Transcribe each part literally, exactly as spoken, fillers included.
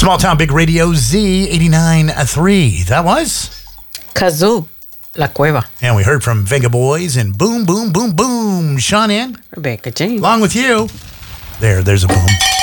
Small Town Big Radio Z eighty-nine point three. That was Kazoo, La Cueva. And we heard from Venga Boys and Boom, Boom, Boom, Boom. Sean in. Rebecca James. Along with you. There, there's a boom.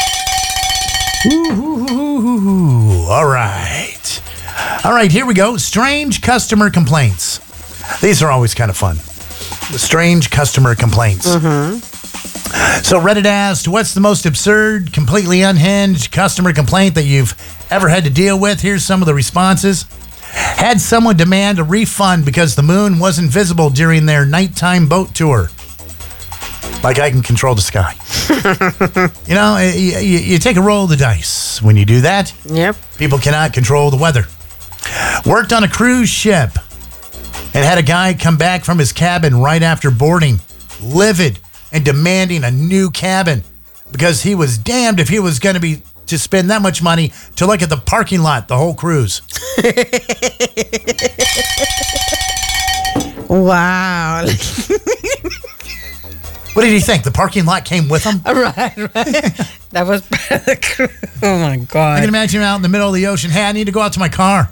Ooh, all right. All right, here we go. Strange customer complaints. These are always kind of fun. The strange customer complaints. Mm-hmm. So Reddit asked, what's the most absurd, completely unhinged customer complaint that you've ever had to deal with? Here's some of the responses. Had someone demand a refund because the moon wasn't visible during their nighttime boat tour. Like I can control the sky. You know, you, you, you take a roll of the dice when you do that. Yep. People cannot control the weather. Worked on a cruise ship and had a guy come back from his cabin right after boarding, livid and demanding a new cabin because he was damned if he was going to be to spend that much money to look at the parking lot the whole cruise. Wow. What did he think? The parking lot came with him? Right, right. That was part of the cruise. Oh, my God. I can imagine him out in the middle of the ocean. Hey, I need to go out to my car.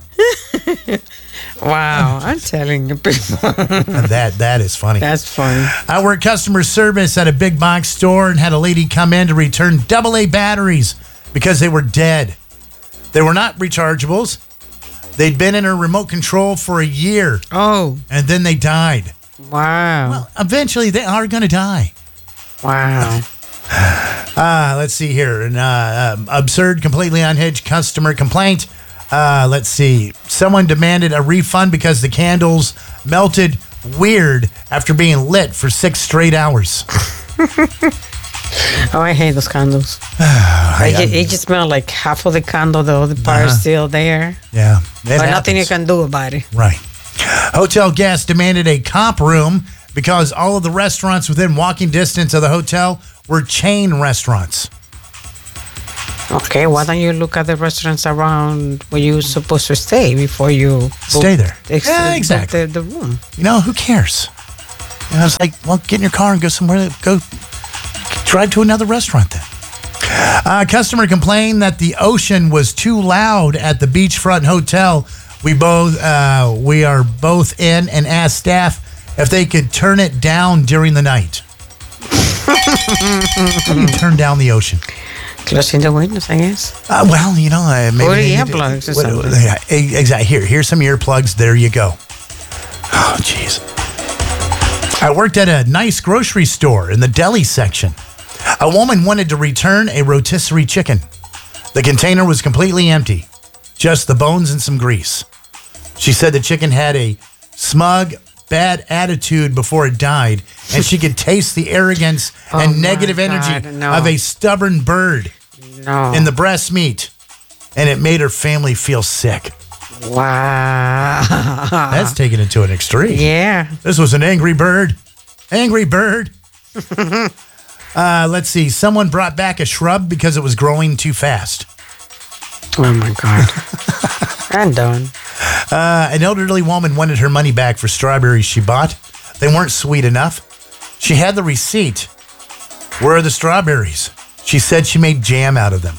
Wow, I'm telling you, people. that That is funny. That's funny. I worked customer service at a big box store and had a lady come in to return double A batteries because they were dead. They were not rechargeables. They'd been in a remote control for a year. Oh. And then they died. Wow. Well, eventually they are going to die. Wow. Uh, let's see here. An uh, um, absurd, completely unhinged customer complaint. Uh, let's see. Someone demanded a refund because the candles melted weird after being lit for six straight hours. Oh, I hate those candles. I, it, it just smells like half of the candle, the other part uh-huh. is still there. Yeah. But happens. Nothing you can do about it. Right. Hotel guests demanded a comp room because all of the restaurants within walking distance of the hotel were chain restaurants. Okay, why don't you look at the restaurants around where you're supposed to stay before you stay there? Ex- yeah, exactly. The, the room. You know, who cares? You know, it's like, well, get in your car and go somewhere. Go drive to another restaurant then. Uh, customer complained that the ocean was too loud at the beachfront hotel. We both uh, we are both in and asked staff if they could turn it down during the night. How do you turn down the ocean? Closing the windows, I guess. Uh, well, you know, uh, maybe or earplugs or something. Yeah, exactly. Here, here's some earplugs. There you go. Oh, jeez. I worked at a nice grocery store in the deli section. A woman wanted to return a rotisserie chicken. The container was completely empty, just the bones and some grease. She said the chicken had a smug, bad attitude before it died, and she could taste the arrogance oh and negative God, energy no. of a stubborn bird no. in the breast meat, and it made her family feel sick. Wow. That's taking it to an extreme. Yeah. This was an angry bird. Angry bird. uh, let's see. Someone brought back a shrub because it was growing too fast. Oh, my God. I'm done. Uh, an elderly woman wanted her money back for strawberries she bought. They weren't sweet enough. She had the receipt. Where are the strawberries? She said she made jam out of them.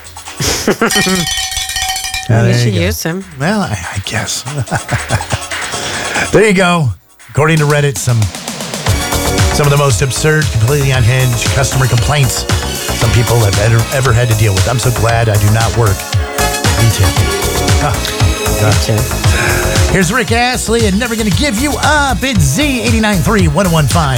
uh, you should use them. Well, I, I guess. There you go. According to Reddit, some some of the most absurd, completely unhinged customer complaints some people have ever, ever had to deal with. I'm so glad I do not work retail. Oh. Here's Rick Astley and Never Gonna Give You Up. It's Z eighty-nine point three, one oh one point five